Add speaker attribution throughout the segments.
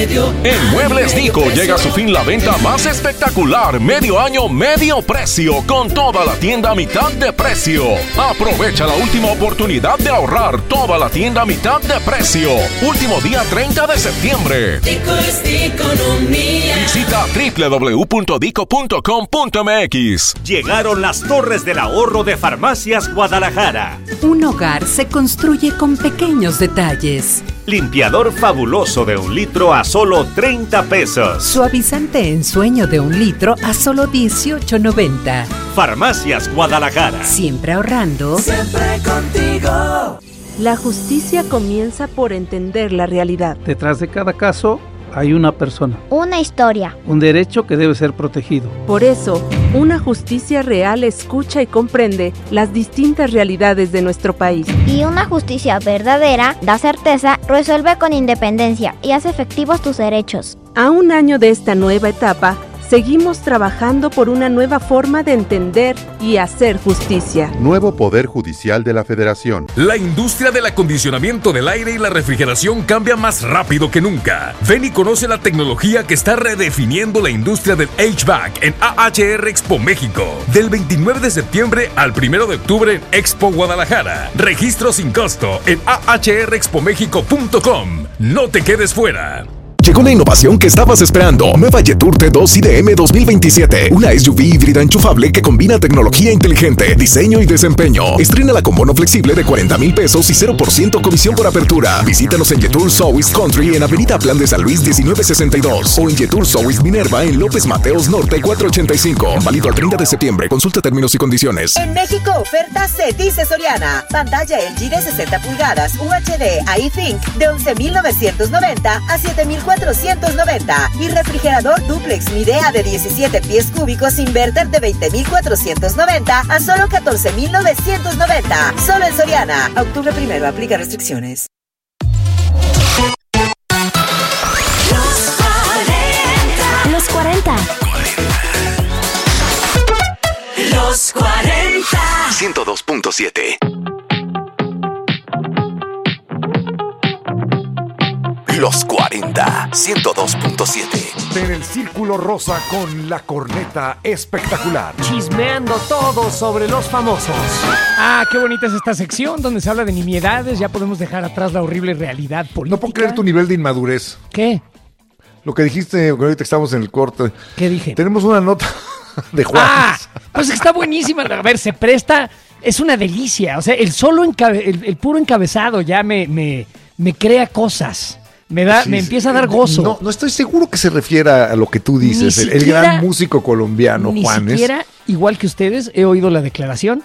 Speaker 1: medio.
Speaker 2: En Muebles Nico llega a su fin la venta más espectacular. Medio año, medio precio. Con toda la tienda a mitad de precio. Aprovecha la última oportunidad de ahorrar. Toda la tienda a mitad de precio. Último día 30 de septiembre.
Speaker 1: Dico es economía.
Speaker 2: Visita www.dico.com.mx.
Speaker 3: Llegaron las torres del ahorro de Farmacias Guadalajara.
Speaker 4: Un hogar se construye con pequeños detalles.
Speaker 3: Limpiador fabuloso de 1 litro a solo 30 pesos.
Speaker 4: Suavizante en sueño de 1 litro a solo $18.90.
Speaker 3: Farmacias Guadalajara.
Speaker 4: Siempre ahorrando.
Speaker 1: Siempre contigo.
Speaker 5: La justicia comienza por entender la realidad.
Speaker 6: Detrás de cada caso hay una persona.
Speaker 7: Una historia.
Speaker 6: Un derecho que debe ser protegido.
Speaker 5: Por eso, una justicia real escucha y comprende las distintas realidades de nuestro país.
Speaker 7: Y una justicia verdadera da certeza, resuelve con independencia y hace efectivos tus derechos.
Speaker 5: A 1 año de esta nueva etapa, seguimos trabajando por una nueva forma de entender y hacer justicia.
Speaker 8: Nuevo Poder Judicial de la Federación.
Speaker 9: La industria del acondicionamiento del aire y la refrigeración cambia más rápido que nunca. Ven y conoce la tecnología que está redefiniendo la industria del HVAC en AHR Expo México. Del 29 de septiembre al 1 de octubre en Expo Guadalajara. Registro sin costo en ahrexpomexico.com. No te quedes fuera.
Speaker 10: Llegó la innovación que estabas esperando. Nueva Jetour T2 IDM 2027. Una SUV híbrida enchufable que combina tecnología inteligente, diseño y desempeño. Estrénala con bono flexible de 40,000 pesos y 0% comisión por apertura. Visítanos en Jetour South Country en Avenida Plan de San Luis 1962 o en Jetour South Minerva en López Mateos Norte 485. Válido al 30 de septiembre. Consulta términos y condiciones.
Speaker 11: En México, oferta se dice Soriana. Pantalla LG de 60 pulgadas UHD iThink de 11,990 a 7,490 y refrigerador duplex Midea de 17 pies cúbicos inverter de 20,490 a solo 14,990. Solo en Soriana. Octubre 1, aplica restricciones.
Speaker 7: Los 40.
Speaker 1: Los 40.
Speaker 10: 102.7. Los 40, 102.7.
Speaker 12: En el Círculo Rosa con la corneta espectacular.
Speaker 13: Chismeando todo sobre los famosos. Ah, qué bonita es esta sección donde se habla de nimiedades. Ya podemos dejar atrás la horrible realidad política.
Speaker 12: No puedo creer tu nivel de inmadurez.
Speaker 13: ¿Qué?
Speaker 12: Lo que dijiste ahorita que estamos en el corte.
Speaker 13: ¿Qué dije?
Speaker 12: Tenemos una nota de Juan.
Speaker 13: Ah, pues está buenísima. A ver, se presta. Es una delicia. O sea, el puro encabezado ya me crea cosas. Me empieza a dar gozo.
Speaker 12: No estoy seguro que se refiera a lo que tú dices. El gran músico colombiano, Juanes.
Speaker 13: Ni siquiera, igual que ustedes, he oído la declaración,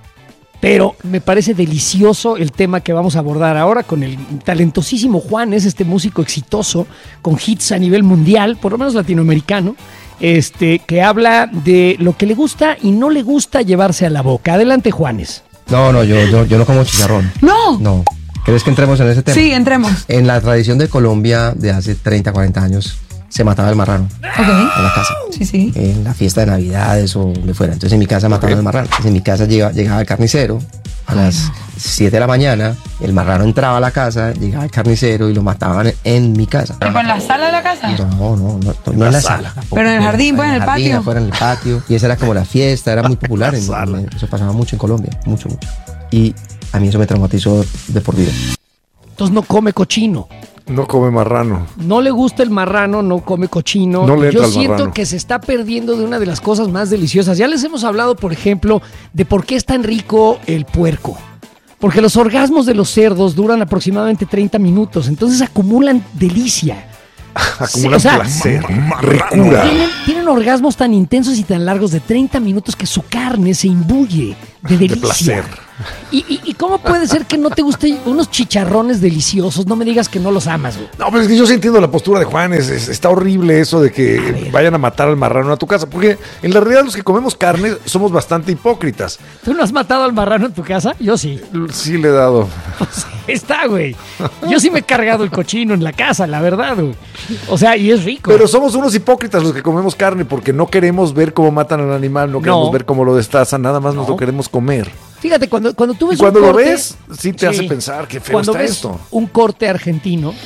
Speaker 13: pero me parece delicioso el tema que vamos a abordar ahora con el talentosísimo Juanes, este músico exitoso, con hits a nivel mundial, por lo menos latinoamericano, que habla de lo que le gusta y no le gusta llevarse a la boca. Adelante, Juanes.
Speaker 14: No, yo no como chicharrón.
Speaker 15: No.
Speaker 14: ¿Quieres que entremos en ese tema?
Speaker 15: Sí, entremos.
Speaker 14: En la tradición de Colombia de hace 30, 40 años se mataba el marrano.
Speaker 15: Ok.
Speaker 14: En la casa.
Speaker 15: Sí.
Speaker 14: En la fiesta de Navidades o donde fuera. Entonces en mi casa mataban el marrano. Entonces en mi casa llegaba el carnicero a las 7 de la mañana. El marrano entraba a la casa, llegaba el carnicero y lo mataban en mi casa.
Speaker 15: ¿Tipo en la sala de la casa?
Speaker 14: No en la sala.
Speaker 15: Pero en el jardín, pues en el patio.
Speaker 14: Afuera en el patio. Y esa era como la fiesta, era muy popular. Eso pasaba mucho en Colombia, mucho. Y a mí eso me traumatizó de por vida.
Speaker 13: Entonces no come cochino.
Speaker 12: No come marrano.
Speaker 13: No le gusta el marrano, no come cochino.
Speaker 12: No le entra
Speaker 13: Yo
Speaker 12: el
Speaker 13: siento
Speaker 12: marrano.
Speaker 13: que se está perdiendo de una de las cosas más deliciosas. Ya les hemos hablado, por ejemplo, de por qué es tan rico el puerco. Porque los orgasmos de los cerdos duran aproximadamente 30 minutos. Entonces acumulan delicia.
Speaker 12: Acumulan placer, ricura.
Speaker 13: Tienen orgasmos tan intensos y tan largos de 30 minutos que su carne se imbuye de delicia.
Speaker 12: De placer.
Speaker 13: ¿Y cómo puede ser que no te gusten unos chicharrones deliciosos? No me digas que no los amas, güey.
Speaker 12: No, pero es que yo sí entiendo la postura de Juanes. Está horrible eso de que vayan a matar al marrano a tu casa. Porque en la realidad los que comemos carne somos bastante hipócritas.
Speaker 13: ¿Tú no has matado al marrano en tu casa? Yo sí.
Speaker 12: Sí le he dado.
Speaker 13: Pues está, güey. Yo sí me he cargado el cochino en la casa, la verdad, güey. O sea, y es rico.
Speaker 12: Pero somos unos hipócritas los que comemos carne porque no queremos ver cómo matan al animal, no queremos ver cómo lo destazan, nada más nos lo queremos comer.
Speaker 13: Fíjate, cuando tú ves
Speaker 12: y cuando
Speaker 13: un corte,
Speaker 12: lo ves, sí te hace pensar qué feo
Speaker 13: cuando
Speaker 12: está
Speaker 13: ves
Speaker 12: esto.
Speaker 13: Un corte argentino,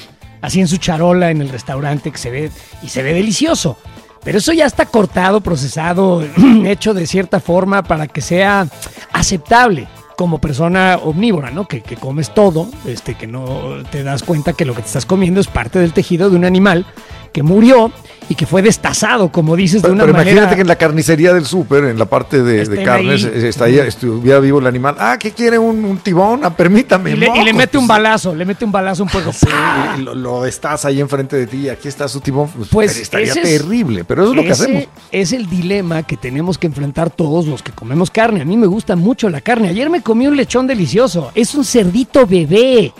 Speaker 13: así en su charola en el restaurante que se ve delicioso. Pero eso ya está cortado, procesado, hecho de cierta forma para que sea aceptable como persona omnívora, ¿no? Que comes todo, que no te das cuenta que lo que te estás comiendo es parte del tejido de un animal que murió y que fue destazado, como dices, de una
Speaker 12: pero
Speaker 13: manera...
Speaker 12: imagínate que en la carnicería del súper, en la parte de carnes, estuviera vivo el animal. ¿Qué quiere un tibón? Permítame.
Speaker 13: Y le mete un balazo, un puerco.
Speaker 12: Y lo estás ahí enfrente de ti, aquí está su tibón. Pues estaría terrible, pero eso es lo que hacemos.
Speaker 13: Es el dilema que tenemos que enfrentar todos los que comemos carne. A mí me gusta mucho la carne. Ayer me comí un lechón delicioso. Es un cerdito bebé.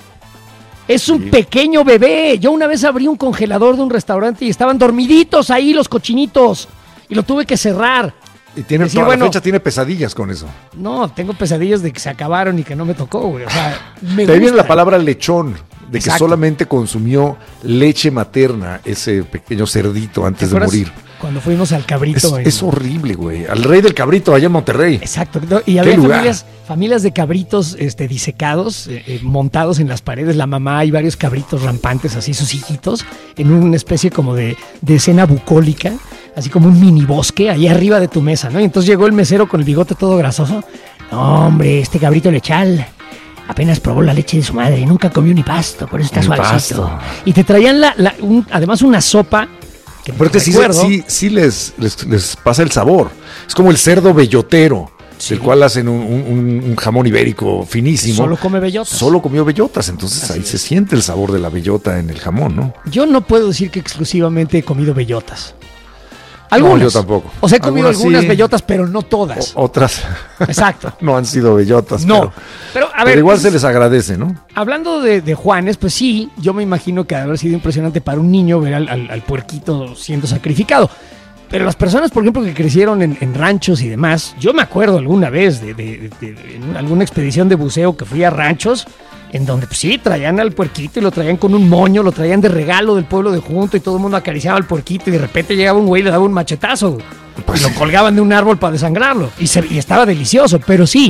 Speaker 13: Es un pequeño bebé. Yo una vez abrí un congelador de un restaurante y estaban dormiditos ahí los cochinitos. Y lo tuve que cerrar.
Speaker 12: Y tiene toda la fecha tiene pesadillas con eso.
Speaker 13: No, tengo pesadillas de que se acabaron y que no me tocó, güey. O sea,
Speaker 12: me gusta. Viene la palabra lechón, de que solamente consumió leche materna ese pequeño cerdito antes de morir.
Speaker 13: Cuando fuimos al cabrito.
Speaker 12: Es horrible, güey. Al rey del cabrito allá en Monterrey.
Speaker 13: Exacto. Y había familias de cabritos disecados, montados en las paredes. La mamá y varios cabritos rampantes, así sus hijitos, en una especie como de escena bucólica, así como un mini bosque ahí arriba de tu mesa, ¿no? Y entonces llegó el mesero con el bigote todo grasoso. No, hombre, este cabrito lechal apenas probó la leche de su madre y nunca comió ni pasto, por eso está suavecito. Y te traían además una sopa.
Speaker 12: Pero que sí les pasa el sabor. Es como el cerdo bellotero, del cual hacen un jamón ibérico finísimo.
Speaker 13: Solo come bellotas.
Speaker 12: Solo comió bellotas, entonces ahí se siente el sabor de la bellota en el jamón, ¿no?
Speaker 13: Yo no puedo decir que exclusivamente he comido bellotas. Algunas.
Speaker 12: No, yo tampoco.
Speaker 13: O sea, he comido algunas bellotas, pero no todas.
Speaker 12: Otras.
Speaker 13: Exacto.
Speaker 12: No han sido bellotas.
Speaker 13: No. Pero a ver.
Speaker 12: Pero igual se les agradece, ¿no?
Speaker 13: Hablando de Juanes, pues sí, yo me imagino que ha de haber sido impresionante para un niño ver al puerquito siendo sacrificado. Pero las personas, por ejemplo, que crecieron en ranchos y demás, yo me acuerdo alguna vez de alguna expedición de buceo que fui a ranchos, en donde pues sí, traían al puerquito y lo traían con un moño, lo traían de regalo del pueblo de junto y todo el mundo acariciaba al puerquito y de repente llegaba un güey y le daba un machetazo y lo colgaban de un árbol para desangrarlo y estaba delicioso, pero sí,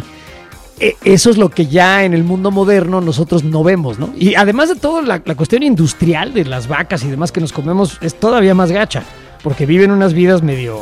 Speaker 13: eso es lo que ya en el mundo moderno nosotros no vemos, ¿no? Y además de todo, la cuestión industrial de las vacas y demás que nos comemos es todavía más gacha, porque viven unas vidas medio...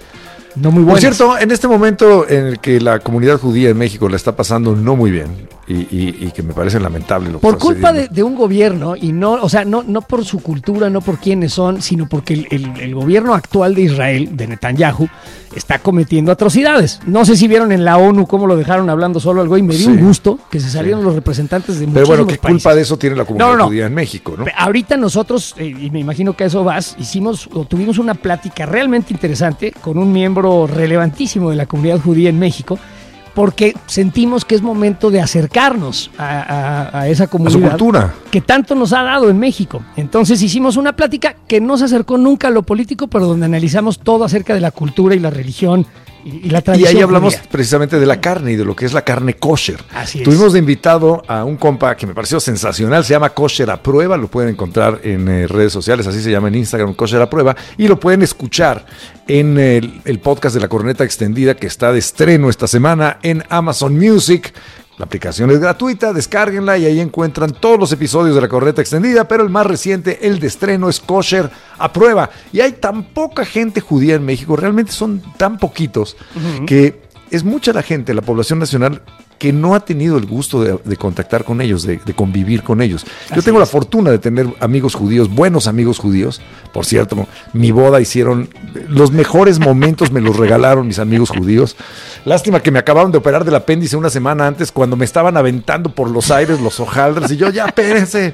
Speaker 13: no muy buenas.
Speaker 12: Por cierto, en este momento en el que la comunidad judía en México la está pasando no muy bien y que me parece lamentable lo que
Speaker 13: por culpa de un gobierno y no, o sea, no por su cultura, no por quiénes son, sino porque el gobierno actual de Israel, de Netanyahu, está cometiendo atrocidades. No sé si vieron en la ONU cómo lo dejaron hablando solo al güey, me dio un gusto que se salieron los representantes de muchísimos países. Pero bueno, ¿qué
Speaker 12: culpa de eso tiene la comunidad judía en México, no?
Speaker 13: Ahorita nosotros, y me imagino que a eso vas, tuvimos una plática realmente interesante con un miembro relevantísimo de la comunidad judía en México, porque sentimos que es momento de acercarnos a esa comunidad,
Speaker 12: a su cultura,
Speaker 13: que tanto nos ha dado en México. Entonces hicimos una plática que no se acercó nunca a lo político, pero donde analizamos todo acerca de la cultura y la religión y la tradición.
Speaker 12: Y ahí hablamos
Speaker 13: judía.
Speaker 12: Precisamente de la carne y de lo que es la carne kosher.
Speaker 13: Así es.
Speaker 12: Tuvimos de invitado a un compa que me pareció sensacional, se llama Kosher a Prueba, lo pueden encontrar en redes sociales, así se llama en Instagram, Kosher a Prueba, y lo pueden escuchar en el podcast de La Corneta Extendida, que está de estreno esta semana en Amazon Music. La aplicación es gratuita, descárguenla y ahí encuentran todos los episodios de La Corneta Extendida, pero el más reciente, el de estreno, es Kosher a Prueba. Y hay tan poca gente judía en México, realmente son tan poquitos, que es mucha la gente, la población nacional, que no ha tenido el gusto de contactar con ellos, de convivir con ellos. Yo tengo la fortuna de tener amigos judíos, buenos amigos judíos. Por cierto, mi boda hicieron los mejores momentos, me los regalaron mis amigos judíos. Lástima que me acabaron de operar del apéndice una semana antes, cuando me estaban aventando por los aires los hojaldres, y yo, ya, espérense.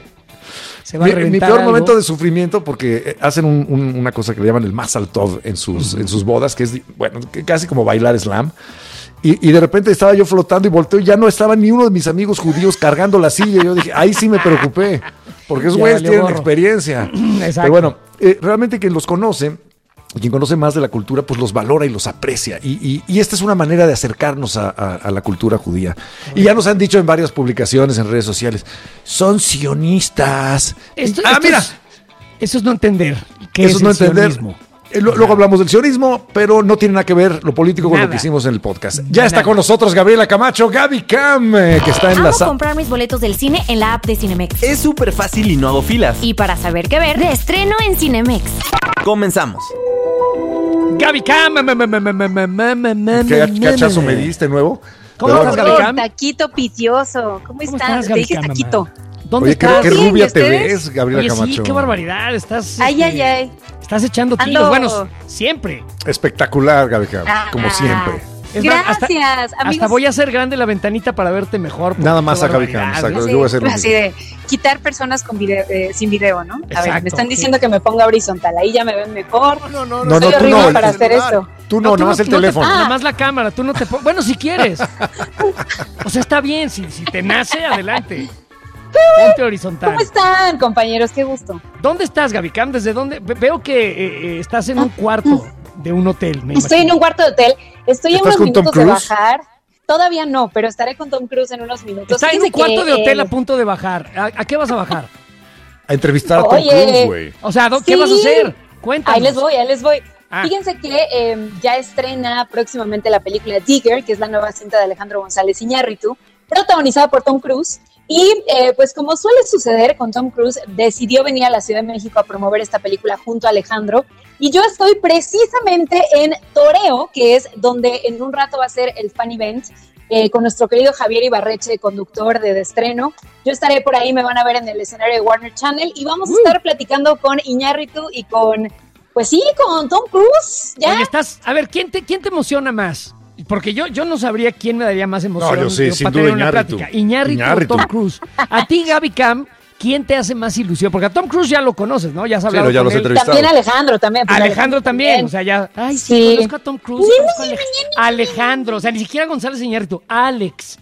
Speaker 12: Mi peor momento de sufrimiento, porque hacen una cosa que le llaman el Mazal Tov en sus bodas, que es, bueno, casi como bailar slam. Y de repente estaba yo flotando y volteo y ya no estaba ni uno de mis amigos judíos cargando la silla. Y yo dije, ahí sí me preocupé, porque esos güeyes tienen experiencia.
Speaker 13: Exacto.
Speaker 12: Pero bueno, realmente quien los conoce, quien conoce más de la cultura, pues los valora y los aprecia. Y esta es una manera de acercarnos a la cultura judía. Y ya nos han dicho en varias publicaciones en redes sociales, son sionistas.
Speaker 13: Mira, eso es no entender qué es el sionismo.
Speaker 12: Luego hablamos del sionismo, pero no tiene nada que ver lo político con lo que hicimos en el podcast. Ya está con nosotros Gabriela Camacho, Gaby Cam, que está en la
Speaker 16: sala. Comprar mis boletos del cine en la app de Cinemex.
Speaker 17: Es súper fácil y no hago filas.
Speaker 16: Y para saber qué ver, de estreno en Cinemex.
Speaker 17: Comenzamos.
Speaker 13: Gaby Cam.
Speaker 12: ¿Qué cachazo me diste nuevo?
Speaker 13: ¿Cómo estás, Gaby Cam?
Speaker 18: Taquito picioso. ¿Cómo estás? Te dije taquito.
Speaker 13: ¿Dónde
Speaker 12: estás? Qué rubia te ves, Gabriela Camacho.
Speaker 13: Sí, qué barbaridad. Estás.
Speaker 18: Ay.
Speaker 13: Estás echando tiros. Bueno, siempre.
Speaker 12: Espectacular, Gaby Cam, como siempre.
Speaker 18: Gracias,
Speaker 13: amigos. Hasta voy a hacer grande la ventanita para verte mejor.
Speaker 12: Nada más a Gaby Cam. Yo voy a hacer
Speaker 18: así de quitar personas con video, sin video, ¿no?
Speaker 13: Exacto,
Speaker 18: a ver, me están diciendo que me ponga horizontal. Ahí ya me ven mejor.
Speaker 12: No,
Speaker 18: soy
Speaker 12: tú
Speaker 18: horrible
Speaker 12: no.
Speaker 18: Para hacer eso.
Speaker 12: Tú no, nada más el teléfono.
Speaker 13: Nada más la cámara. Tú no te bueno, si quieres. O sea, está bien. Si te nace, adelante. Ponte horizontal.
Speaker 18: ¿Cómo están, compañeros? Qué gusto.
Speaker 13: ¿Dónde estás, Gaby Cam? ¿Desde dónde? Veo que estás en un cuarto de un hotel.
Speaker 18: Estoy en un cuarto de hotel. Estoy a unos minutos de bajar. Todavía no, pero estaré con Tom Cruise en unos minutos.
Speaker 13: Está en un cuarto de hotel a punto de bajar. ¿A qué vas a bajar?
Speaker 12: A entrevistar a Tom Cruise, güey.
Speaker 13: O sea, ¿qué vas a hacer? Cuéntanos.
Speaker 18: Ahí les voy. Fíjense que ya estrena próximamente la película Digger, que es la nueva cinta de Alejandro González Iñárritu, protagonizada por Tom Cruise. Y pues como suele suceder con Tom Cruise, decidió venir a la Ciudad de México a promover esta película junto a Alejandro. Y yo estoy precisamente en Toreo, que es donde en un rato va a ser el fan event, con nuestro querido Javier Ibarreche, conductor de Estreno. Yo estaré por ahí, me van a ver en el escenario de Warner Channel y vamos a estar platicando con Iñárritu y con Tom Cruise. ¿Ya?
Speaker 13: Oye, a ver, ¿quién te emociona más? Porque yo no sabría quién me daría más emoción.
Speaker 12: No, yo sí, sin duda Iñárritu.
Speaker 13: Iñárritu o Tom Cruise. A ti, Gaby Cam, ¿quién te hace más ilusión? Porque a Tom Cruise ya lo conoces, ¿no? Ya has hablado
Speaker 12: ya
Speaker 13: con
Speaker 12: él.
Speaker 18: También Alejandro, también.
Speaker 13: Pues Alejandro también. O sea, ya. Ay, sí, conozco a Tom Cruise. Alejandro. O sea, ni siquiera González Iñárritu. Alex.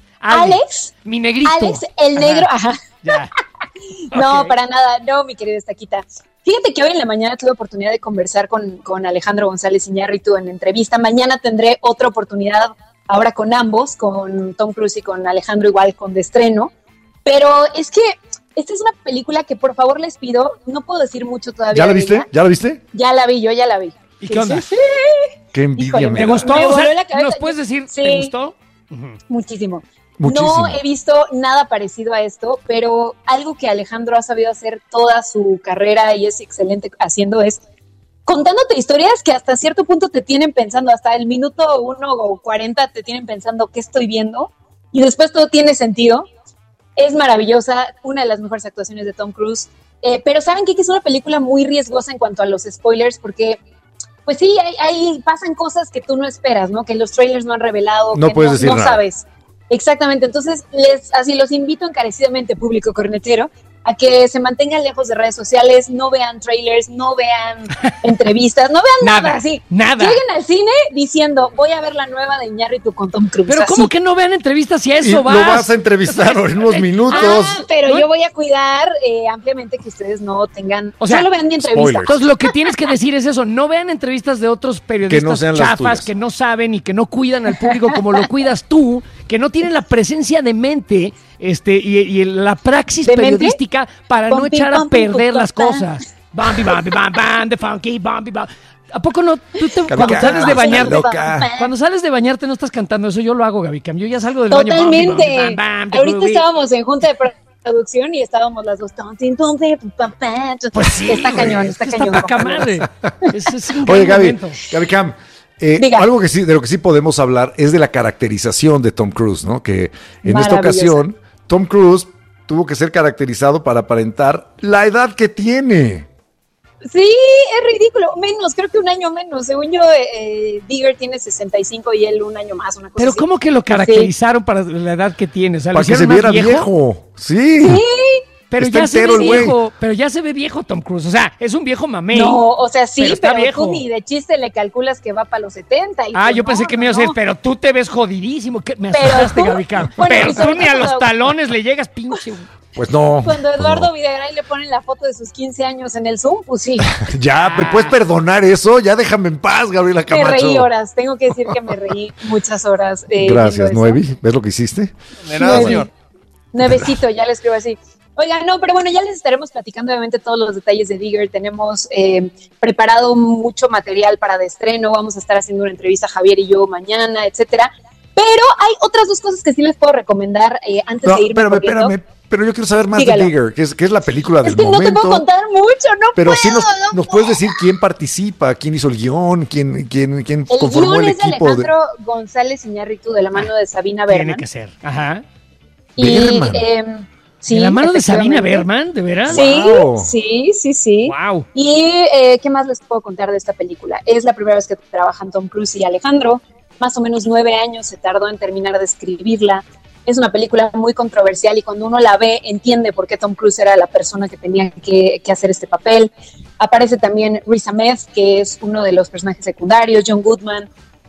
Speaker 13: Mi negrito.
Speaker 18: Alex, el negro. Ajá.
Speaker 13: Ya.
Speaker 18: No,
Speaker 13: Okay.
Speaker 18: para nada. No, mi querida Estaquita. Fíjate que hoy en la mañana tuve oportunidad de conversar con Alejandro González Iñárritu en entrevista. Mañana tendré otra oportunidad ahora con ambos, con Tom Cruise y con Alejandro igual con De Estreno. Pero es que esta es una película que por favor les pido, no puedo decir mucho todavía.
Speaker 12: ¿Ya la viste? ¿Ya la viste?
Speaker 18: Ya la vi, yo ya la vi.
Speaker 13: ¿Y qué onda?
Speaker 18: Sí.
Speaker 12: Qué envidia.
Speaker 18: Híjole,
Speaker 13: ¿Te gustó?
Speaker 18: me
Speaker 13: O sea,
Speaker 18: voló la cabeza.
Speaker 13: ¿nos puedes decir,
Speaker 18: Sí.
Speaker 13: te gustó?
Speaker 18: Muchísimo.
Speaker 12: Muchísimo.
Speaker 18: No he visto nada parecido a esto, pero algo que Alejandro ha sabido hacer toda su carrera y es excelente haciendo es contándote historias que hasta cierto punto te tienen pensando, hasta el minuto 1 o 40 te tienen pensando qué estoy viendo y después todo tiene sentido. Es maravillosa, una de las mejores actuaciones de Tom Cruise, pero ¿saben qué? Que es una película muy riesgosa en cuanto a los spoilers porque pues sí, ahí pasan cosas que tú no esperas, ¿no? Que los trailers no han revelado,
Speaker 12: No
Speaker 18: que
Speaker 12: puedes decir
Speaker 18: no
Speaker 12: nada.
Speaker 18: sabes. Exactamente, entonces así los invito encarecidamente, público cornetero, a que se mantengan lejos de redes sociales, no vean trailers, no vean entrevistas, no vean nada, así.
Speaker 13: Nada.
Speaker 18: Lleguen al cine diciendo, voy a ver la nueva de Iñárritu con Tom Cruise.
Speaker 13: Pero
Speaker 18: así.
Speaker 13: ¿cómo que no vean entrevistas si a
Speaker 12: Y
Speaker 13: eso
Speaker 12: lo
Speaker 13: vas?
Speaker 12: vas a entrevistar en unos minutos.
Speaker 18: Pero yo voy a cuidar ampliamente que ustedes no tengan,
Speaker 13: O sea,
Speaker 18: solo vean mi entrevista.
Speaker 12: spoilers.
Speaker 13: Entonces lo que tienes que decir es eso, no vean entrevistas de otros periodistas
Speaker 12: Que no sean las
Speaker 13: chafas
Speaker 12: tuyas.
Speaker 13: que no saben y que no cuidan al público como lo cuidas tú, que no tienen la presencia de mente y la praxis
Speaker 18: ¿De mente?
Speaker 13: periodística para no
Speaker 18: Pompi,
Speaker 13: echar a
Speaker 18: pompi,
Speaker 13: perder las
Speaker 18: papá.
Speaker 13: cosas. Bambi, bambi, bam, bam, the funky, bambi, bam. ¿A poco no? Cuando
Speaker 12: Gaby
Speaker 13: sales de
Speaker 12: Cam,
Speaker 13: bañarte,
Speaker 12: loca.
Speaker 13: cuando sales de bañarte no estás cantando eso, yo lo hago, Gaby Cam. Yo ya salgo del baño.
Speaker 18: Totalmente.
Speaker 13: Bambi, bam, bam, the
Speaker 18: Ahorita
Speaker 13: groovy.
Speaker 18: estábamos en junta de producción y estábamos las dos.
Speaker 13: Pues sí,
Speaker 18: está cañón, está
Speaker 13: Está
Speaker 18: cañón.
Speaker 13: poca madre. Es un
Speaker 12: Oye,
Speaker 13: gran
Speaker 12: Gaby,
Speaker 13: momento.
Speaker 12: Gaby Cam,
Speaker 18: Diga.
Speaker 12: algo que sí, de lo que sí podemos hablar es de la caracterización de Tom Cruise, ¿no? Que en esta
Speaker 18: Maravillosa.
Speaker 12: ocasión Tom Cruise tuvo que ser caracterizado para aparentar la edad que tiene.
Speaker 18: Sí, es ridículo. Menos, creo que un año menos. Según yo, Digger tiene 65 y él un año más, una cosa
Speaker 13: Pero
Speaker 18: así.
Speaker 13: ¿cómo que lo caracterizaron para la edad que tiene? O sea, ¿lo
Speaker 12: Para que se
Speaker 13: hicieron más
Speaker 12: viera viejo. Sí.
Speaker 18: Sí.
Speaker 13: Pero
Speaker 12: Está
Speaker 13: ya se
Speaker 12: entero
Speaker 13: ve
Speaker 12: el güey.
Speaker 13: viejo, pero ya se ve viejo Tom Cruise. O sea, es un viejo mamey.
Speaker 18: No, o sea, sí,
Speaker 13: pero está
Speaker 18: pero
Speaker 13: viejo.
Speaker 18: tú ni de chiste le calculas que va para los 70. Y pues
Speaker 13: Yo pensé que me ibas a decir, pero tú te ves jodidísimo. ¿Qué? Me
Speaker 18: Pero
Speaker 13: asustaste,
Speaker 18: tú-
Speaker 13: Gaby Cam.
Speaker 18: bueno,
Speaker 13: Pero
Speaker 18: y
Speaker 13: tú
Speaker 18: sobre
Speaker 13: ni a
Speaker 18: todo
Speaker 13: los
Speaker 18: cuando-
Speaker 13: talones le llegas, pinche.
Speaker 12: Pues no.
Speaker 18: Cuando Eduardo Videgaray le ponen la foto de sus 15 años en el Zoom, pues sí.
Speaker 12: Ya, ¿me puedes perdonar eso? Ya déjame en paz, Gabriela
Speaker 18: Me
Speaker 12: Camacho.
Speaker 18: reí horas, tengo que decir que me reí muchas horas.
Speaker 12: Gracias,
Speaker 18: viendo eso.
Speaker 12: Noevi. ¿Ves lo que hiciste?
Speaker 17: De nada,
Speaker 18: Nueve.
Speaker 17: señor.
Speaker 18: Nuevecito, ya le escribo así. Oigan, no, pero bueno, ya les estaremos platicando obviamente todos los detalles de Digger. Tenemos preparado mucho material para de estreno. Vamos a estar haciendo una entrevista Javier y yo mañana, etcétera. Pero hay otras dos cosas que sí les puedo recomendar antes de irme.
Speaker 12: Espérame. Pero yo quiero saber más
Speaker 18: Dígalo.
Speaker 12: de Digger, que es la película del
Speaker 18: momento.
Speaker 12: momento.
Speaker 18: No te puedo contar mucho,
Speaker 12: pero
Speaker 18: puedo.
Speaker 12: Sí nos puedes decir quién participa, quién hizo el guión, quién conformó el equipo.
Speaker 18: El guión es de Alejandro González Iñárritu, de la mano de Sabina Berman.
Speaker 13: Tiene que ser, ajá.
Speaker 18: Y,
Speaker 13: sí, ¿de la mano de Sabina Berman? ¿De veras?
Speaker 18: Sí,
Speaker 13: Wow.
Speaker 18: sí.
Speaker 13: Wow.
Speaker 18: Y ¿qué más les puedo contar de esta película? Es la primera vez que trabajan Tom Cruise y Alejandro. Más o menos 9 años se tardó en terminar de escribirla. Es una película muy controversial y cuando uno la ve entiende por qué Tom Cruise era la persona que tenía que hacer este papel. Aparece también Riz Ahmed, que es uno de los personajes secundarios, John Goodman.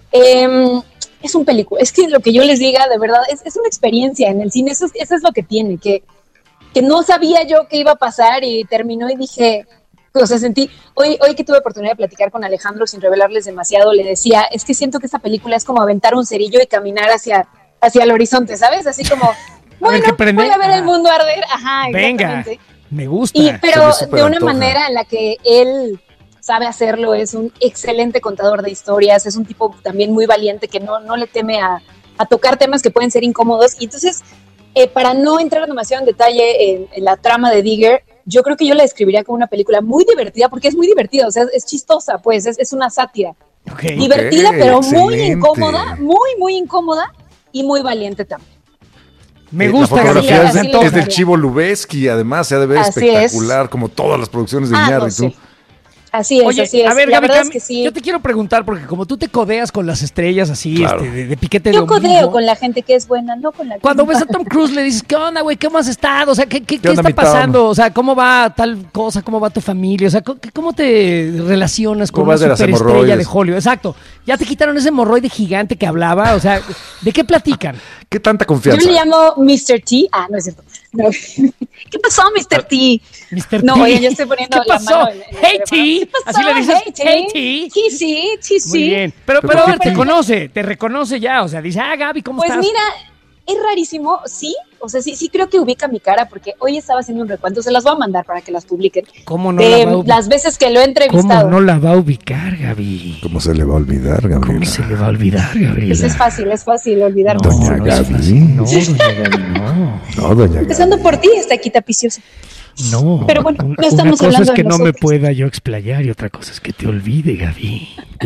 Speaker 18: Es un película, es que lo que yo les diga, de verdad, es una experiencia en el cine, eso es lo que tiene, que no sabía yo qué iba a pasar y terminó y dije, o sea, sentí, hoy que tuve oportunidad de platicar con Alejandro sin revelarles demasiado, le decía, es que siento que esta película es como aventar un cerillo y caminar hacia el horizonte, ¿sabes? Así como, bueno, voy a ver el mundo arder, ajá, exactamente.
Speaker 13: Venga, me gusta.
Speaker 18: Pero de una manera en la que él sabe hacerlo, es un excelente contador de historias, es un tipo también muy valiente que no le teme a tocar temas que pueden ser incómodos. Y entonces, para no entrar demasiado en detalle en la trama de Digger, yo creo que yo la describiría como una película muy divertida, porque es muy divertida, o sea, es chistosa, pues, es una sátira. Divertida, pero muy incómoda, muy incómoda y muy valiente también.
Speaker 13: Me gusta.
Speaker 12: La fotografía es del Chivo Lubeski, además se ha de ver espectacular, como todas las producciones de Iñárritu.
Speaker 18: Sí. Así es,
Speaker 13: Oye,
Speaker 18: así es.
Speaker 13: A ver,
Speaker 18: la
Speaker 13: Gaby,
Speaker 18: verdad es que sí.
Speaker 13: Yo te quiero preguntar, porque como tú te codeas con las estrellas así,
Speaker 12: Claro.
Speaker 13: de piquete de
Speaker 18: Yo
Speaker 13: ombligo.
Speaker 18: codeo con la gente que es buena, no con la que
Speaker 13: Cuando
Speaker 18: es
Speaker 13: ves a
Speaker 18: mala.
Speaker 13: Tom Cruise le dices, ¿qué onda, güey? ¿Cómo has estado? O sea, ¿qué
Speaker 12: onda,
Speaker 13: está
Speaker 12: mi Tom?
Speaker 13: pasando? O sea, ¿cómo va tal cosa? ¿Cómo va tu familia? O sea, ¿cómo te relacionas con
Speaker 12: ¿Cómo
Speaker 13: una
Speaker 12: vas de las
Speaker 13: superestrella de
Speaker 12: hemorroides?
Speaker 13: Hollywood? Exacto. Ya te quitaron ese hemorroide gigante que hablaba. O sea, ¿de qué platican?
Speaker 12: ¿Qué tanta
Speaker 18: Yo
Speaker 12: confianza?
Speaker 18: le llamo Mr. T. Ah, no es cierto. No. ¿Qué pasó, Mr. T?
Speaker 13: Mr.
Speaker 18: No,
Speaker 13: T.
Speaker 18: oye, yo estoy poniendo
Speaker 13: ¿Qué
Speaker 18: la
Speaker 13: pasó?
Speaker 18: mano en
Speaker 13: Hey,
Speaker 18: el
Speaker 13: T.
Speaker 18: ¿Qué pasó?
Speaker 13: Así le dices,
Speaker 18: Hey,
Speaker 13: hey, T.
Speaker 18: Sí.
Speaker 13: Muy bien. Pero
Speaker 12: ¿Pero
Speaker 13: a
Speaker 12: por
Speaker 13: ver,
Speaker 12: qué
Speaker 13: te reconoce ya. O sea, dice, Gaby, ¿cómo
Speaker 18: Pues
Speaker 13: estás?
Speaker 18: mira, es rarísimo, sí. O sea, sí creo que ubica mi cara porque hoy estaba haciendo un recuento. Se las voy a mandar para que las publiquen.
Speaker 13: ¿Cómo no
Speaker 18: de
Speaker 13: la va a ubicar?
Speaker 18: las veces que lo he entrevistado.
Speaker 13: ¿Cómo no la va a ubicar, Gaby?
Speaker 12: ¿Cómo se le va a olvidar, Gabriela?
Speaker 13: ¿Cómo se le va a olvidar, Gabriela?
Speaker 18: Pues es fácil olvidarme.
Speaker 12: Doña Gaby.
Speaker 13: No, doña Gaby, no.
Speaker 12: No, doña Gaby.
Speaker 18: Empezando por ti, esta quita piciosa.
Speaker 13: No.
Speaker 18: Pero bueno, no
Speaker 13: una
Speaker 18: estamos
Speaker 13: cosa
Speaker 18: hablando
Speaker 13: es que
Speaker 18: de
Speaker 13: no me
Speaker 18: nosotros.
Speaker 13: pueda yo explayar y otra cosa es que te olvide, Gaby.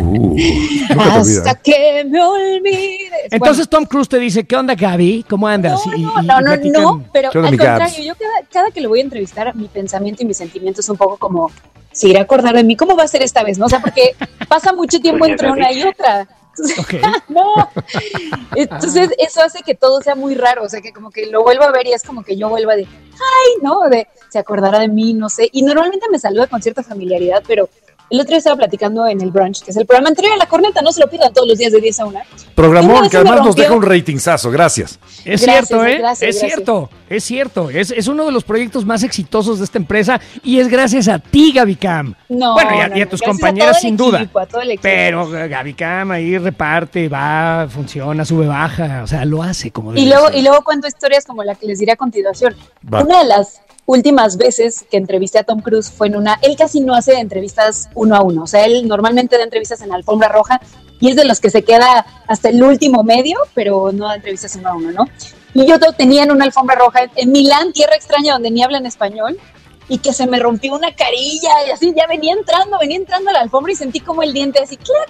Speaker 12: Nunca te
Speaker 18: Hasta
Speaker 12: olvidas.
Speaker 18: que me olvides.
Speaker 13: Entonces Tom Cruise te dice, ¿qué onda, Gaby? ¿Cómo andas?
Speaker 18: No,
Speaker 13: platican.
Speaker 18: no, pero
Speaker 12: ¿Qué onda,
Speaker 18: al
Speaker 12: mi
Speaker 18: contrario,
Speaker 12: Gabs?
Speaker 18: yo cada que lo voy a entrevistar, mi pensamiento y mi sentimiento es un poco como, se irá a acordar de mí, ¿cómo va a ser esta vez? ¿No? O sea, porque pasa mucho tiempo entre una y otra. Entonces,
Speaker 13: Ok.
Speaker 18: no. Entonces, eso hace que todo sea muy raro, o sea, que como que lo vuelvo a ver y es como que yo vuelva de, ay, ¿no? De, se acordará de mí, no sé. Y normalmente me saluda con cierta familiaridad, pero el otro día estaba platicando en el brunch, que es el programa anterior a La Corneta, no se lo pidan todos los días de 10 a 1. Una
Speaker 12: Programón,
Speaker 18: vez
Speaker 12: que
Speaker 18: se me
Speaker 12: además nos
Speaker 18: rompió.
Speaker 12: deja un ratingzazo, gracias.
Speaker 13: Es
Speaker 18: Gracias,
Speaker 13: cierto, ¿eh?
Speaker 18: gracias,
Speaker 13: es
Speaker 18: gracias.
Speaker 13: cierto. Es uno de los proyectos más exitosos de esta empresa y es gracias a ti, Gaby Cam.
Speaker 18: No,
Speaker 13: Bueno, y a
Speaker 18: no,
Speaker 13: tus
Speaker 18: gracias a
Speaker 13: compañeras
Speaker 18: todo el
Speaker 13: sin duda.
Speaker 18: equipo, a todo el equipo.
Speaker 13: Pero Gaby Cam ahí reparte, va, funciona, sube, baja. O sea, lo hace como debe
Speaker 18: Y luego cuento historias como la que les diré a continuación.
Speaker 12: Va.
Speaker 18: Una de las últimas veces que entrevisté a Tom Cruise fue en una... Él casi no hace entrevistas 1 a 1. O sea, él normalmente da entrevistas en la alfombra roja y es de los que se queda hasta el último medio, pero no da entrevistas 1 a 1, ¿no? Y yo tenía en una alfombra roja en Milán, tierra extraña donde ni hablan español, y que se me rompió una carilla y así ya venía entrando a la alfombra y sentí como el diente así, ¡clac!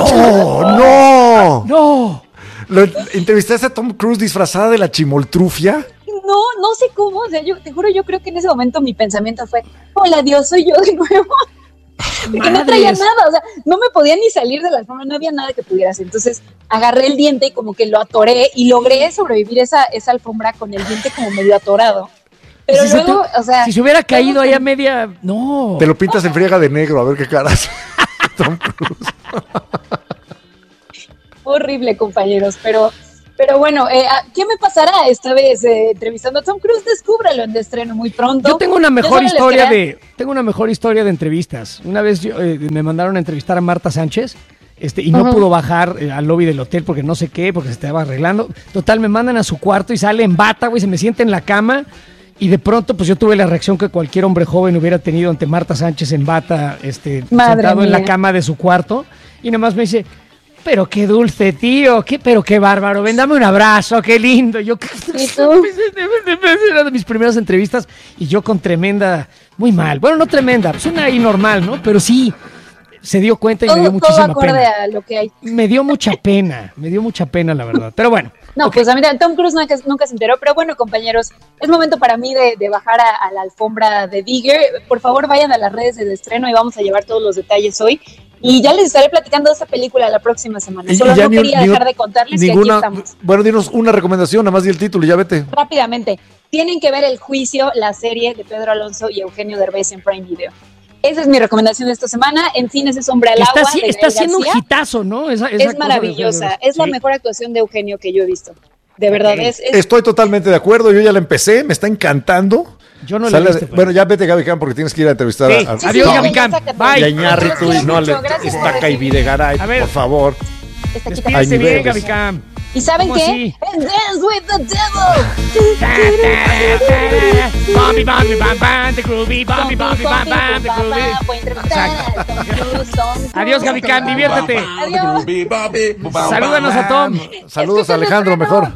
Speaker 12: ¡No!
Speaker 13: No.
Speaker 12: ¿Entrevistaste a Tom Cruise disfrazada de la chimoltrufia?
Speaker 18: No sé cómo, o sea, yo te juro, yo creo que en ese momento mi pensamiento fue, hola Dios, soy yo de nuevo. Porque no traía nada, o sea, no me podía ni salir de la alfombra, no había nada que pudiera hacer. Entonces agarré el diente y como que lo atoré y logré sobrevivir esa alfombra con el diente como medio atorado. Pero
Speaker 13: Si
Speaker 18: luego, o sea...
Speaker 13: Si se hubiera caído ahí a media... No.
Speaker 12: Te lo pintas en friega de negro, a ver qué caras. Tom Cruise.
Speaker 18: Horrible, compañeros, pero bueno, ¿qué me pasará esta vez entrevistando a Tom Cruise? Descúbralo en De Estreno muy pronto.
Speaker 13: Yo tengo una
Speaker 18: Yo
Speaker 13: mejor
Speaker 18: solo les
Speaker 13: historia
Speaker 18: quería-
Speaker 13: tengo una mejor historia de entrevistas. Una vez me mandaron a entrevistar a Marta Sánchez, y no pudo bajar al lobby del hotel porque no sé qué, porque se estaba arreglando. Total, me mandan a su cuarto y sale en bata, güey, se me sienta en la cama Y de pronto, pues yo tuve la reacción que cualquier hombre joven hubiera tenido ante Marta Sánchez en bata, sentado en la cama de su cuarto, y nada más me dice, pero qué dulce, tío, pero qué bárbaro, ven, dame un abrazo, qué lindo. Yo,
Speaker 18: ¿y tú?
Speaker 13: Era de mis primeras entrevistas, y yo con tremenda, muy mal, bueno, no tremenda, suena ahí normal, ¿no? Pero sí, se dio cuenta y me dio muchísima pena.
Speaker 18: A lo que hay.
Speaker 13: Me dio mucha pena, la verdad, pero bueno.
Speaker 18: No, okay. Pues a mí Tom Cruise nunca se enteró, pero bueno, compañeros, es momento para mí de bajar a la alfombra de Digger. Por favor, vayan a las redes de estreno y vamos a llevar todos los detalles hoy. Y ya les estaré platicando de esta película la próxima semana. Solo no quería dejar de contarles que aquí estamos.
Speaker 12: Bueno, dinos una recomendación, nada más di el título y ya vete.
Speaker 18: Rápidamente, tienen que ver El Juicio, la serie de Pedro Alonso y Eugenio Derbez en Prime Video. Esa es mi recomendación de esta semana. En cines es Hombre al Agua.
Speaker 13: Está haciendo un hitazo, ¿no?
Speaker 18: Es maravillosa. Es la mejor actuación de Eugenio que yo he visto. De verdad.
Speaker 12: Estoy totalmente de acuerdo. Yo ya la empecé. Me está encantando.
Speaker 13: Yo no la he visto.
Speaker 12: Bueno, ya vete, Gaby Cam, porque tienes que ir a entrevistar a
Speaker 13: Adiós, Gaby Cam. Bye.
Speaker 12: Y a Iñárritu y no a Estaca y Videgaray, por favor.
Speaker 13: Despídese bien, Gaby Cam.
Speaker 18: ¿Y saben qué? And dance with the devil.
Speaker 13: Bombi, bombi, bam, bam, the groovy, bombi, bombi, bam, bam, the groovy. Adiós, Gaby Cam, diviértete.
Speaker 18: Adiós.
Speaker 13: Salúdanos a Tom.
Speaker 12: Saludos a Alejandro, mejor.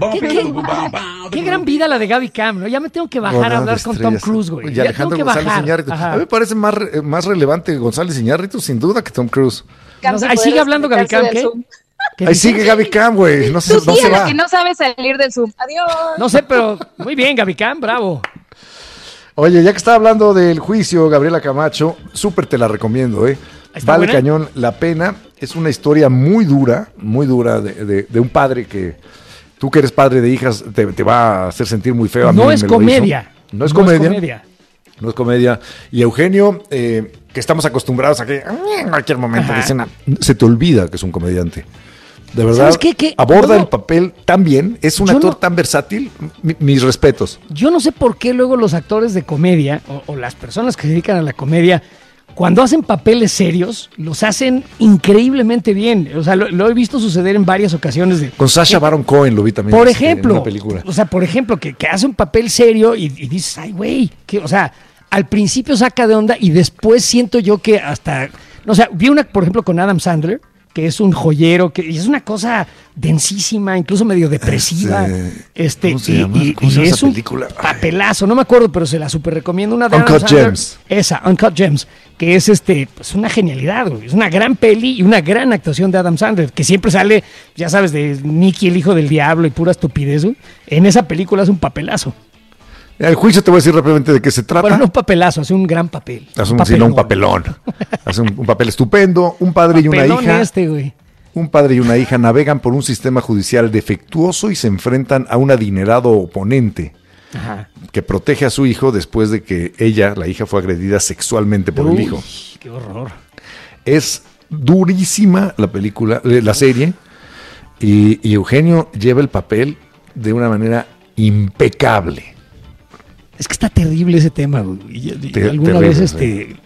Speaker 13: Qué gran vida la de Gaby Cam, ¿no? Ya me tengo que bajar a hablar con Tom Cruise, güey.
Speaker 12: Y Alejandro González Iñárritu. A mí me parece más relevante González Iñárritu, sin duda, que Tom Cruise.
Speaker 13: Ahí sigue hablando Gaby Cam, ¿qué?
Speaker 12: Ahí sigue Gaby Cam, güey. No se va.
Speaker 18: Que no sabe salir del Zoom. Adiós.
Speaker 13: No sé, pero muy bien, Gaby Cam, bravo.
Speaker 12: Oye, ya que está hablando del juicio, Gabriela Camacho, súper te la recomiendo, ¿eh? Vale buena. Cañón la pena. Es una historia muy dura de un padre que, tú que eres padre de hijas, te va a hacer sentir muy feo.
Speaker 13: No es comedia.
Speaker 12: No es comedia. No es comedia. Y Eugenio, que estamos acostumbrados a que en cualquier momento dicen, se te olvida que es un comediante. De verdad, aborda el papel tan bien, es un actor tan versátil, mis respetos.
Speaker 13: Yo no sé por qué luego los actores de comedia, o las personas que se dedican a la comedia, cuando hacen papeles serios, los hacen increíblemente bien. O sea, lo he visto suceder en varias ocasiones.
Speaker 12: Con Sacha Baron Cohen lo vi también.
Speaker 13: Por ejemplo,
Speaker 12: en una película.
Speaker 13: O sea, por ejemplo, que hace un papel serio y dices, ay, güey, o sea, al principio saca de onda y después siento yo que hasta, o sea, vi una, por ejemplo, con Adam Sandler, que es un joyero, que es una cosa densísima, incluso medio depresiva.
Speaker 12: ¿Cómo se llama? ¿Cómo se llama
Speaker 13: es
Speaker 12: esa película?
Speaker 13: Un papelazo, no me acuerdo, pero se la super recomiendo. Una de
Speaker 12: Uncut Gems.
Speaker 13: Esa, Uncut Gems, que es pues una genialidad, güey. Es una gran peli y una gran actuación de Adam Sandler, que siempre sale, ya sabes, de Nicky, el hijo del diablo y pura estupidez, güey. En esa película es un papelazo.
Speaker 12: El juicio te voy a decir rápidamente de qué se trata.
Speaker 13: Bueno, no un papelazo, hace un gran papel.
Speaker 12: Hace un papelón. Hace un papel estupendo. Un padre y una hija. Un padre y una hija navegan por un sistema judicial defectuoso y se enfrentan a un adinerado oponente que protege a su hijo después de que la hija, fue agredida sexualmente por el hijo.
Speaker 13: ¡Qué horror!
Speaker 12: Es durísima la película, la serie, y Eugenio lleva el papel de una manera impecable.
Speaker 13: Es que está terrible ese tema, güey. Alguna vez, de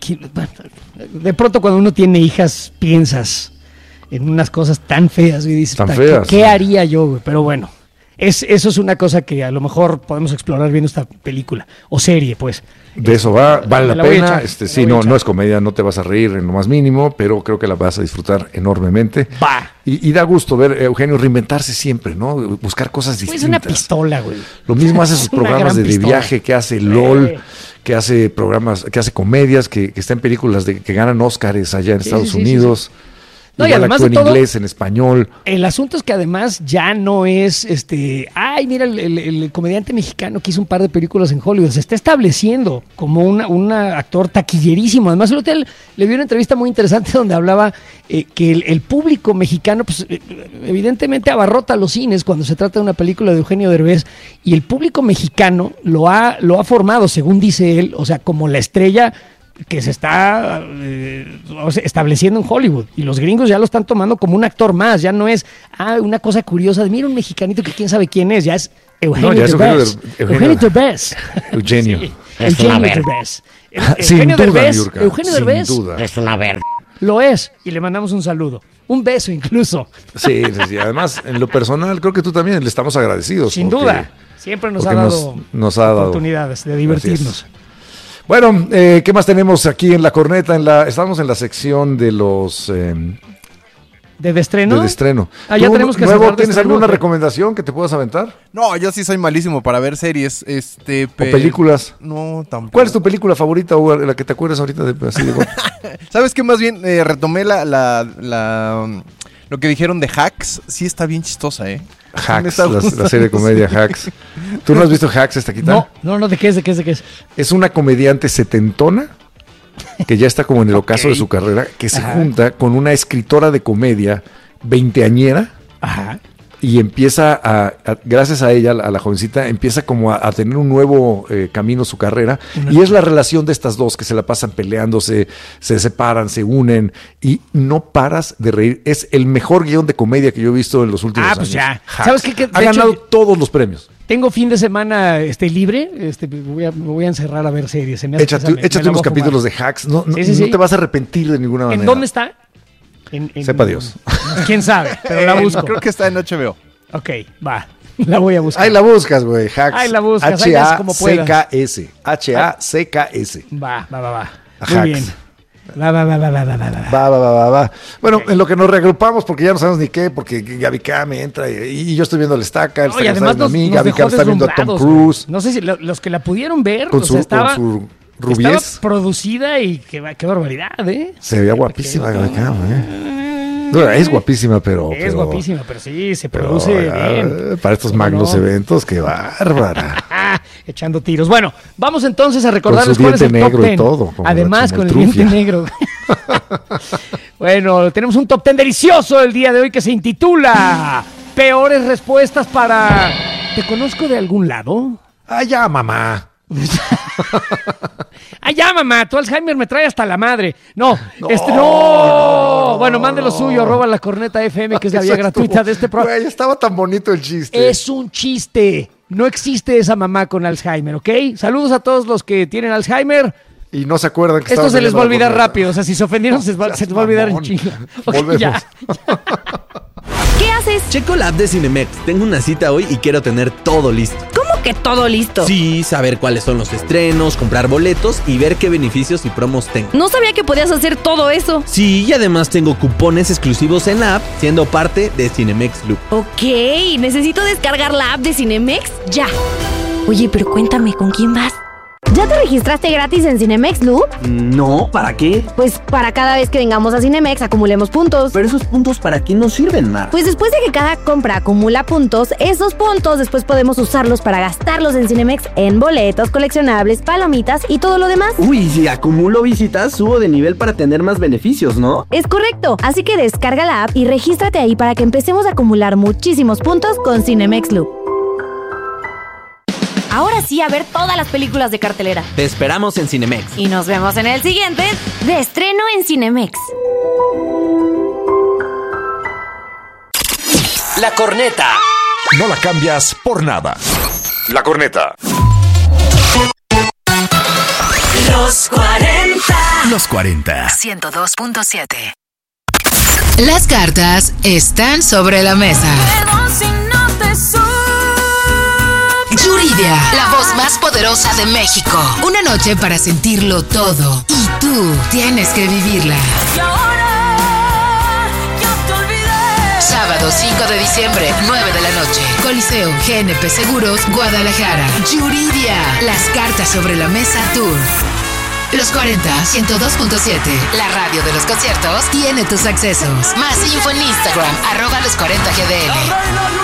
Speaker 13: pronto cuando uno tiene hijas, piensas en unas cosas tan feas, y dices, ¿qué haría yo, güey? Pero bueno, eso es una cosa que a lo mejor podemos explorar viendo esta película, o serie, pues.
Speaker 12: De eso vale la pena. Sí, no es comedia, no te vas a reír en lo más mínimo, pero creo que la vas a disfrutar enormemente. Y da gusto ver a Eugenio reinventarse siempre, ¿no? Buscar cosas distintas.
Speaker 13: Es una pistola, güey.
Speaker 12: Lo mismo hace sus programas de viaje, que hace LOL, que hace programas, que hace comedias, que está en películas que ganan Óscares allá en Estados Unidos. No, y además actúa en inglés, en español.
Speaker 13: El asunto es que además ya no es mira el comediante mexicano que hizo un par de películas en Hollywood, se está estableciendo como un actor taquillerísimo. Además, el hotel le vi una entrevista muy interesante donde hablaba que el público mexicano, pues evidentemente abarrota los cines cuando se trata de una película de Eugenio Derbez, y el público mexicano lo ha formado, según dice él, o sea, como la estrella que se está estableciendo en Hollywood, y los gringos ya lo están tomando como un actor más, ya no es una cosa curiosa de mira un mexicanito que quién sabe quién es, ya es Eugenio Derbez. Eugenio Derbez.
Speaker 12: Eugenio.
Speaker 13: Sí, Eugenio Derbez. Eugenio Derbez. Es una verga. Lo es, y le mandamos un saludo. Un beso incluso.
Speaker 12: Sí. Además, en lo personal, creo que tú también le estamos agradecidos.
Speaker 13: Sin duda. Siempre nos ha dado oportunidades de divertirnos.
Speaker 12: Bueno, ¿qué más tenemos aquí en La Corneta? Estamos en la sección de los...
Speaker 13: ¿De estreno?
Speaker 12: De estreno.
Speaker 13: Ya tenemos que
Speaker 12: nuevo, ¿tienes alguna recomendación que te puedas aventar?
Speaker 19: No, yo sí soy malísimo para ver series.
Speaker 12: ¿O películas?
Speaker 19: No, tampoco.
Speaker 12: ¿Cuál es tu película favorita o la que te acuerdas ahorita de así de
Speaker 19: ¿Sabes qué? Más bien retomé lo que dijeron de Hacks. Sí está bien chistosa,
Speaker 12: Hacks, la serie de comedia Hacks. ¿Tú no has visto Hacks, Estaquita?
Speaker 13: No, ¿de qué es?
Speaker 12: Es una comediante setentona que ya está como en el ocaso de su carrera, que se junta con una escritora de comedia veinteañera.
Speaker 13: Ajá.
Speaker 12: Y empieza gracias a ella, a la jovencita, empieza como a tener un nuevo camino su carrera. Y es la relación de estas dos que se la pasan peleándose, se separan, se unen y no paras de reír. Es el mejor guión de comedia que yo he visto en los últimos años.
Speaker 13: Pues ya.
Speaker 12: Hacks.
Speaker 13: ¿Sabes qué?
Speaker 12: Ha ganado todos los premios.
Speaker 13: Tengo fin de semana libre, me voy a encerrar a ver series.
Speaker 12: Échate unos capítulos de Hacks. No te vas a arrepentir de ninguna manera.
Speaker 13: ¿En dónde está?
Speaker 12: Sepa Dios.
Speaker 13: ¿Quién sabe? Pero la busco.
Speaker 19: Creo que está en HBO.
Speaker 13: Ok, va. La voy a buscar.
Speaker 12: Ahí la buscas, güey. Hacks.
Speaker 13: Ahí la buscas.
Speaker 12: H-A-C-K-S. H-A-C-K-S.
Speaker 13: Va. Muy bien.
Speaker 12: Va. Bueno, en lo que nos reagrupamos, porque ya no sabemos ni qué, porque Gaby Cam entra y yo estoy viendo la Estaca,
Speaker 13: y además Gaby Cam está viendo a Tom Cruise. No sé si los que la pudieron ver,
Speaker 12: con su rubiez.
Speaker 13: Estaba producida y qué barbaridad,
Speaker 12: Se veía guapísima Gaby Cam, No, es guapísima, pero
Speaker 13: sí, se produce bien.
Speaker 12: Para estos magnos eventos, qué bárbara.
Speaker 13: Echando tiros. Bueno, vamos entonces a recordarles
Speaker 12: cuál
Speaker 13: es el
Speaker 12: negro
Speaker 13: top 10.
Speaker 12: Y todo,
Speaker 13: Además, con el diente negro. Bueno, tenemos un top 10 delicioso el día de hoy que se intitula Peores respuestas para... ¿Te conozco de algún lado?
Speaker 12: Ya, mamá.
Speaker 13: Ya, mamá, tu Alzheimer me trae hasta la madre. No. Bueno, mande lo suyo, @lacorneta.fm, que es la vía gratuita de este programa.
Speaker 12: Güey, estaba tan bonito el chiste.
Speaker 13: Es un chiste. No existe esa mamá con Alzheimer, ¿ok? Saludos a todos los que tienen Alzheimer.
Speaker 12: Y no se acuerdan que
Speaker 13: esto se les va a olvidar rápido. O sea, si se ofendieron, se les va a olvidar en chinga.
Speaker 12: Volvemos.
Speaker 13: Ya.
Speaker 16: ¿Qué haces?
Speaker 17: Checo la app de Cinemex. Tengo una cita hoy y quiero tener todo listo.
Speaker 16: ¿Cómo que todo listo?
Speaker 17: Sí, saber cuáles son los estrenos, comprar boletos y ver qué beneficios y promos tengo.
Speaker 16: No sabía que podías hacer todo eso.
Speaker 17: Sí, y además tengo cupones exclusivos en la app, siendo parte de Cinemex Loop.
Speaker 16: Ok, necesito descargar la app de Cinemex ya. Oye, pero cuéntame, ¿con quién vas?
Speaker 7: ¿Ya te registraste gratis en Cinemex Loop?
Speaker 17: No, ¿para qué?
Speaker 7: Pues para cada vez que vengamos a Cinemex acumulemos puntos.
Speaker 17: Pero esos puntos, ¿para qué nos sirven, Mar?
Speaker 7: Pues después de que cada compra acumula puntos, esos puntos después podemos usarlos para gastarlos en Cinemex en boletos, coleccionables, palomitas y todo lo demás.
Speaker 17: Uy, si acumulo visitas, subo de nivel para tener más beneficios, ¿no?
Speaker 7: Es correcto, así que descarga la app y regístrate ahí para que empecemos a acumular muchísimos puntos con Cinemex Loop.
Speaker 16: Ahora sí, a ver todas las películas de cartelera.
Speaker 17: Te esperamos en Cinemex.
Speaker 16: Y nos vemos en el siguiente de estreno en Cinemex.
Speaker 1: La Corneta.
Speaker 2: No la cambias por nada. La Corneta.
Speaker 1: Los 40.
Speaker 2: Los 40.
Speaker 4: 102.7. Las cartas están sobre la mesa. Yuridia, la voz más poderosa de México. Una noche para sentirlo todo. Y tú tienes que vivirla.
Speaker 1: Y ahora ya te olvidé.
Speaker 4: Sábado 5 de diciembre, 9 de la noche. Coliseo GNP Seguros, Guadalajara. Yuridia, las cartas sobre la mesa tour. Los 40, 102.7. La radio de los conciertos tiene tus accesos. Más info en Instagram, @los40GDL.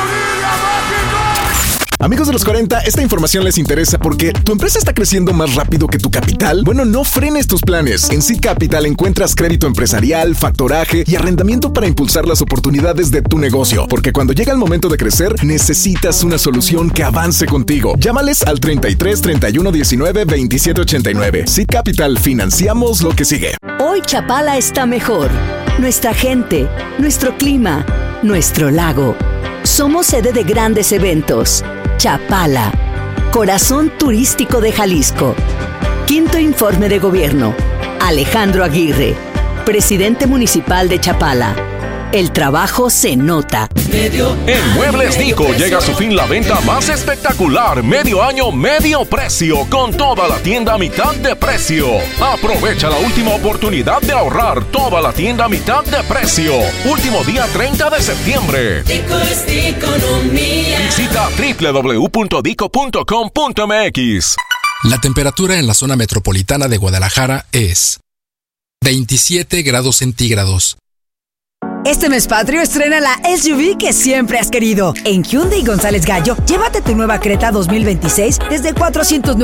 Speaker 10: Amigos de los 40, esta información les interesa porque ¿tu empresa está creciendo más rápido que tu capital? Bueno, no frenes tus planes. En Seed Capital encuentras crédito empresarial, factoraje y arrendamiento para impulsar las oportunidades de tu negocio. Porque cuando llega el momento de crecer, necesitas una solución que avance contigo. Llámales al 33 31 19 27 89. Seed Capital, financiamos lo que sigue.
Speaker 20: Hoy Chapala está mejor. Nuestra gente, nuestro clima, nuestro lago. Somos sede de grandes eventos. Chapala, corazón turístico de Jalisco. Quinto informe de gobierno. Alejandro Aguirre, presidente municipal de Chapala. El trabajo se nota.
Speaker 2: En Muebles Nico llega a su fin la venta más espectacular, medio año, medio precio, con toda la tienda a mitad de precio. Aprovecha la última oportunidad de ahorrar, toda la tienda a mitad de precio. Último día 30 de septiembre.
Speaker 1: Dico es economía.
Speaker 2: Visita www.dico.com.mx.
Speaker 21: La temperatura en la zona metropolitana de Guadalajara es 27 grados centígrados.
Speaker 22: Este mes patrio estrena la SUV que siempre has querido. En Hyundai González Gallo, llévate tu nueva Creta 2026 desde 409